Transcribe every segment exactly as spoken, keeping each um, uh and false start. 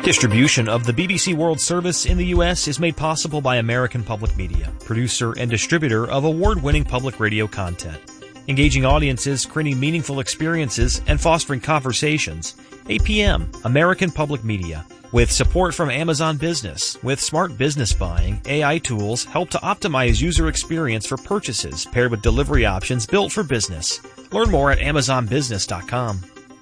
Distribution of the B B C World Service in the U S is made possible by American Public Media, producer and distributor of award-winning public radio content. Engaging audiences, creating meaningful experiences, and fostering conversations. A P M, American Public Media. With support from Amazon Business, with smart business buying, A I tools help to optimize user experience for purchases paired with delivery options built for business. Learn more at amazon business dot com.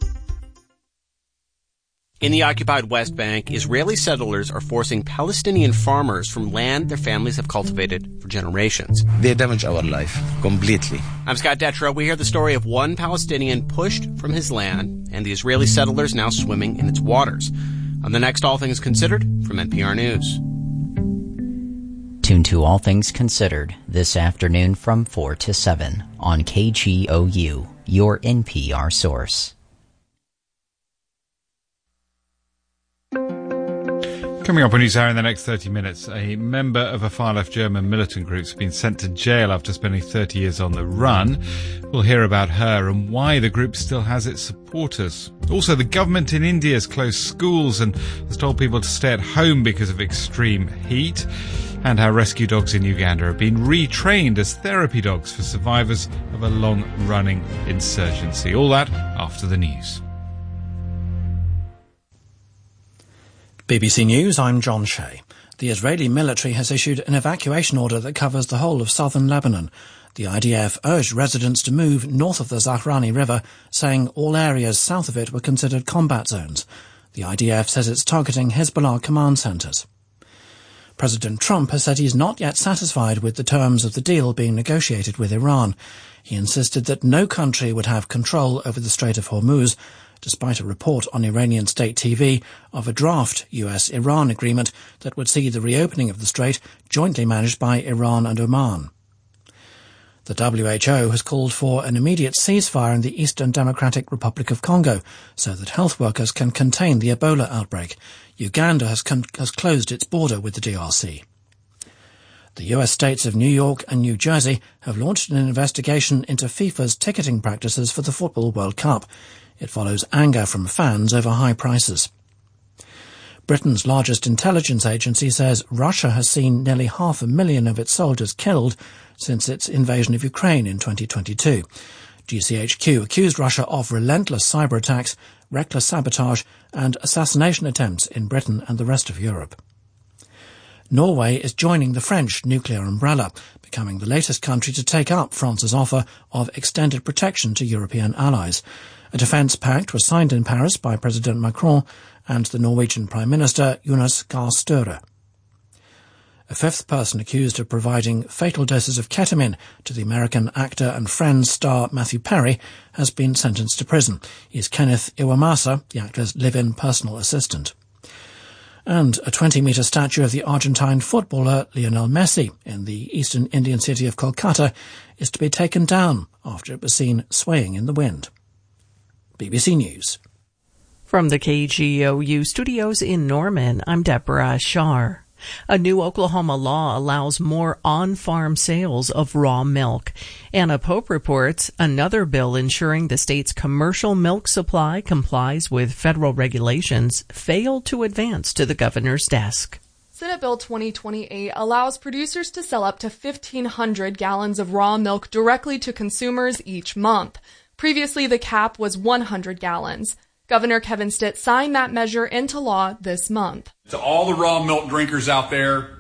In the occupied West Bank, Israeli settlers are forcing Palestinian farmers from land their families have cultivated for generations. They damage our life completely. I'm Scott Detrow. We hear the story of one Palestinian pushed from his land and the Israeli settlers now swimming in its waters. On the next All Things Considered from N P R News. Tune to All Things Considered this afternoon from four to seven on K G O U, your N P R source. Coming up on NewsHour in the next thirty minutes, a member of a far-left German militant group has been sent to jail after spending thirty years on the run. We'll hear about her and why the group still has its supporters. Also, the government in India has closed schools and has told people to stay at home because of extreme heat. And how rescue dogs in Uganda have been retrained as therapy dogs for survivors of a long-running insurgency. All that after the news. B B C News, I'm John Shea. The Israeli military has issued an evacuation order that covers the whole of southern Lebanon. The I D F urged residents to move north of the Zahrani River, saying all areas south of it were considered combat zones. The I D F says it's targeting Hezbollah command centres. President Trump has said he's not yet satisfied with the terms of the deal being negotiated with Iran. He insisted that no country would have control over the Strait of Hormuz, despite a report on Iranian state T V of a draft U S Iran agreement that would see the reopening of the strait jointly managed by Iran and Oman. The W H O has called for an immediate ceasefire in the Eastern Democratic Republic of Congo so that health workers can contain the Ebola outbreak. Uganda has, con- has closed its border with the D R C. The U S states of New York and New Jersey have launched an investigation into FIFA's ticketing practices for the Football World Cup. It follows anger from fans over high prices. Britain's largest intelligence agency says Russia has seen nearly half a million of its soldiers killed since its invasion of Ukraine in twenty twenty-two. G C H Q accused Russia of relentless cyber attacks, reckless sabotage and assassination attempts in Britain and the rest of Europe. Norway is joining the French nuclear umbrella, becoming the latest country to take up France's offer of extended protection to European allies. A defence pact was signed in Paris by President Macron and the Norwegian Prime Minister Jonas Gahr Støre. A fifth person accused of providing fatal doses of ketamine to the American actor and Friends star Matthew Perry has been sentenced to prison. He's Kenneth Iwamasa, the actor's live-in personal assistant. And a twenty-metre statue of the Argentine footballer Lionel Messi in the eastern Indian city of Kolkata is to be taken down after it was seen swaying in the wind. B B C News. From the K G O U studios in Norman, I'm Deborah Shar. A new Oklahoma law allows more on-farm sales of raw milk. Anna Pope reports another bill ensuring the state's commercial milk supply complies with federal regulations failed to advance to the governor's desk. Senate Bill twenty twenty-eight allows producers to sell up to fifteen hundred gallons of raw milk directly to consumers each month. Previously, the cap was one hundred gallons. Governor Kevin Stitt signed that measure into law this month. To all the raw milk drinkers out there,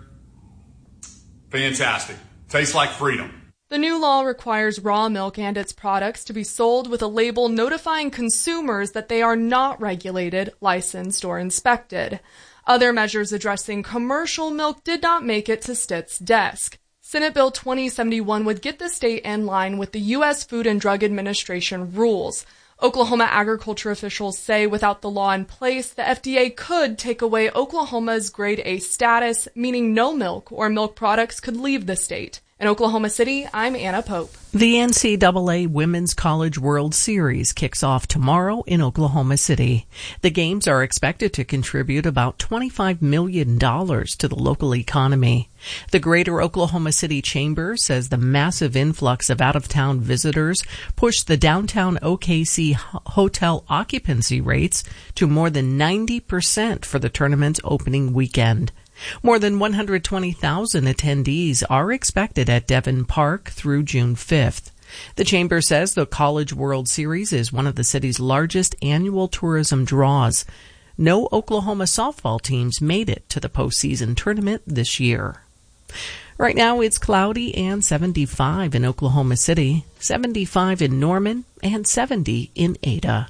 fantastic. Tastes like freedom. The new law requires raw milk and its products to be sold with a label notifying consumers that they are not regulated, licensed, or inspected. Other measures addressing commercial milk did not make it to Stitt's desk. Senate Bill twenty seventy-one would get the state in line with the U S Food and Drug Administration rules. Oklahoma agriculture officials say without the law in place, the F D A could take away Oklahoma's Grade A status, meaning no milk or milk products could leave the state. In Oklahoma City, I'm Anna Pope. The N C double A Women's College World Series kicks off tomorrow in Oklahoma City. The games are expected to contribute about twenty-five million dollars to the local economy. The Greater Oklahoma City Chamber says the massive influx of out-of-town visitors pushed the downtown O K C hotel occupancy rates to more than ninety percent for the tournament's opening weekend. More than one hundred twenty thousand attendees are expected at Devon Park through June fifth. The Chamber says the College World Series is one of the city's largest annual tourism draws. No Oklahoma softball teams made it to the postseason tournament this year. Right now it's cloudy and seventy-five in Oklahoma City, seventy-five in Norman, and seventy in Ada.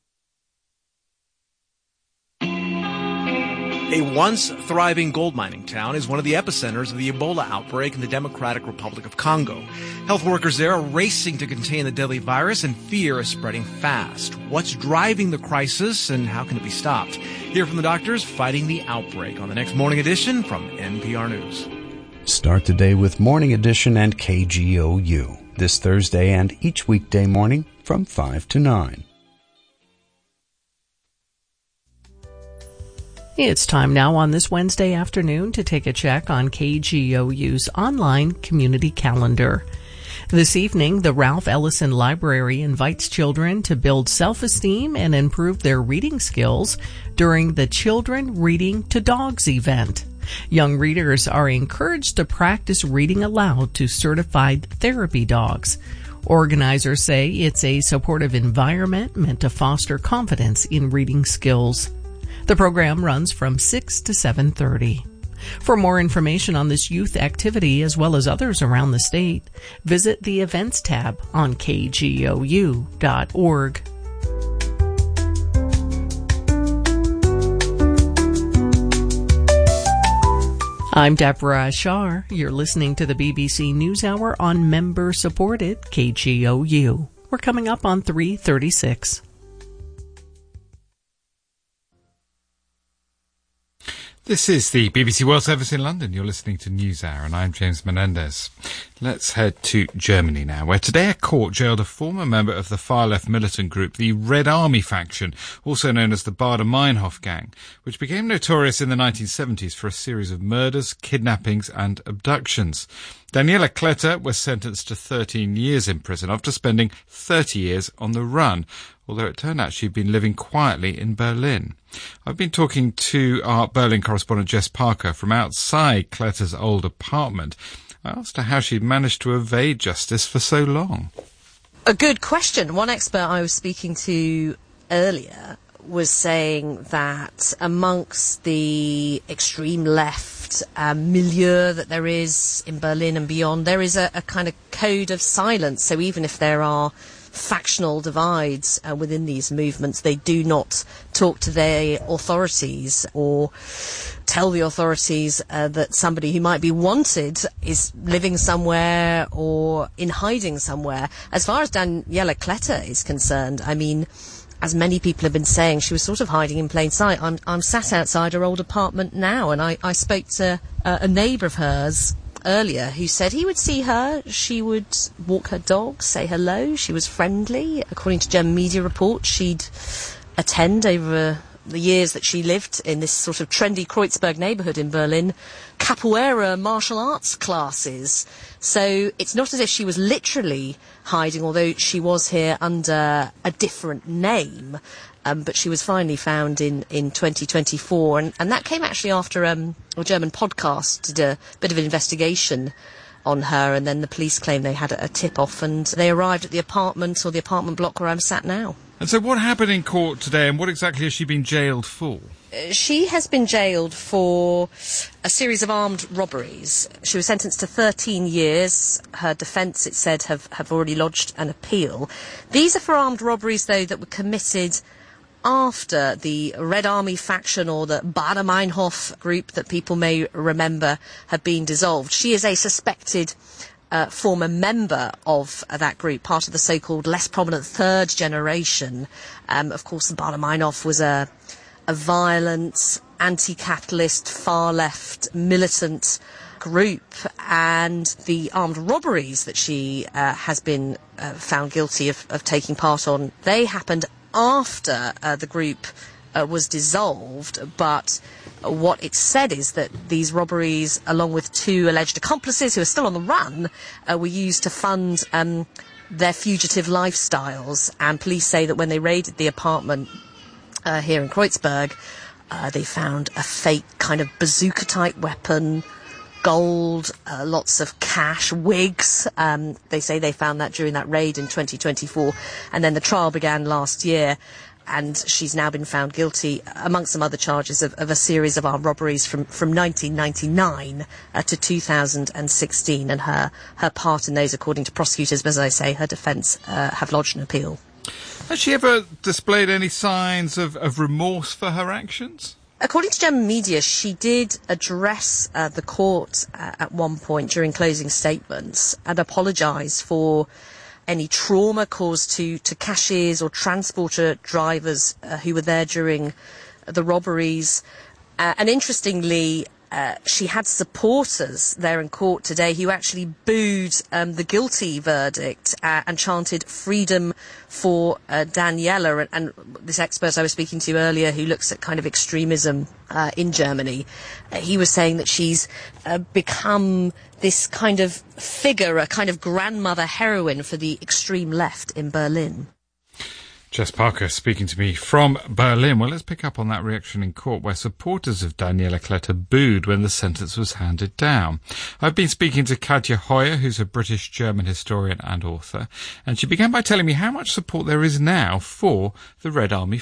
A once thriving gold mining town is one of the epicenters of the Ebola outbreak in the Democratic Republic of Congo. Health workers there are racing to contain the deadly virus, and fear is spreading fast. What's driving the crisis, and how can it be stopped? Hear from the doctors fighting the outbreak on the next Morning Edition from N P R News. Start the day with Morning Edition and K G O U this Thursday and each weekday morning from five to nine. It's time now on this Wednesday afternoon to take a check on K G O U's online community calendar. This evening, the Ralph Ellison Library invites children to build self-esteem and improve their reading skills during the Children Reading to Dogs event. Young readers are encouraged to practice reading aloud to certified therapy dogs. Organizers say it's a supportive environment meant to foster confidence in reading skills. The program runs from six to seven thirty. For more information on this youth activity as well as others around the state, visit the Events tab on K G O U dot org. I'm Deborah Ashar. You're listening to the B B C NewsHour on member-supported K G O U. We're coming up on three thirty-six. This is the B B C World Service in London. You're listening to NewsHour, and I'm James Menendez. Let's head to Germany now, where today a court jailed a former member of the far-left militant group, the Red Army faction, also known as the Baader-Meinhof gang, which became notorious in the nineteen seventies for a series of murders, kidnappings and abductions. Daniela Kletter was sentenced to thirteen years in prison after spending thirty years on the run, although it turned out she'd been living quietly in Berlin. I've been talking to our Berlin correspondent Jess Parker from outside Kletter's old apartment. I asked her how she'd managed to evade justice for so long. A good question. One expert I was speaking to earlier was saying that amongst the extreme left um, milieu that there is in Berlin and beyond, there is a, a kind of code of silence. So even if there are factional divides uh, within these movements, they do not talk to their authorities or tell the authorities uh, that somebody who might be wanted is living somewhere or in hiding somewhere. As far as Daniela Kletter is concerned, I mean, as many people have been saying, she was sort of hiding in plain sight. I'm, I'm sat outside her old apartment now, and I, I spoke to uh, a neighbour of hers earlier who said he would see her, she would walk her dog, say hello, she was friendly. According to German media reports, she'd attend over the years that she lived in this sort of trendy Kreuzberg neighbourhood in Berlin, capoeira martial arts classes. So it's not as if she was literally hiding, although she was here under a different name. Um, but she was finally found in, in twenty twenty-four, and, and that came actually after um, a German podcast did a bit of an investigation on her, and then the police claimed they had a, a tip-off, and they arrived at the apartment, or the apartment block where I'm sat now. And so what happened in court today, and what exactly has she been jailed for? Uh, she has been jailed for a series of armed robberies. She was sentenced to thirteen years. Her defence, it said, have, have already lodged an appeal. These are for armed robberies, though, that were committed after the Red Army faction, or the Baader-Meinhof group that people may remember, have been dissolved. She is a suspected uh, former member of uh, that group, part of the so-called less prominent third generation. Um, of course, the Baader-Meinhof was a, a violent, anti-capitalist, far-left, militant group, and the armed robberies that she uh, has been uh, found guilty of, of taking part on, they happened after uh, the group uh, was dissolved, but what it said is that these robberies, along with two alleged accomplices who are still on the run, uh, were used to fund um, their fugitive lifestyles. And police say that when they raided the apartment uh, here in Kreuzberg, uh, they found a fake kind of bazooka-type weapon, gold, uh, lots of cash, wigs. Um, they say they found that during that raid in twenty twenty-four. And then the trial began last year, and she's now been found guilty, amongst some other charges, of, of a series of armed robberies from, from nineteen ninety-nine uh, to two thousand sixteen. And her, her part in those, according to prosecutors, but as I say, her defence uh, have lodged an appeal. Has she ever displayed any signs of, of remorse for her actions? According to German media, she did address uh, the court uh, at one point during closing statements and apologise for any trauma caused to, to cashiers or transporter drivers uh, who were there during the robberies. Uh, and interestingly, uh, she had supporters there in court today who actually booed um, the guilty verdict uh, and chanted freedom for uh, Daniela. And, and this expert I was speaking to earlier, who looks at kind of extremism uh, in Germany, uh, he was saying that she's uh, become this kind of figure, a kind of grandmother heroine for the extreme left in Berlin. Jess Parker speaking to me from Berlin. Well, let's pick up on that reaction in court where supporters of Daniela Kletter booed when the sentence was handed down. I've been speaking to Katja Hoyer, who's a British-German historian and author, and she began by telling me how much support there is now for the Red Army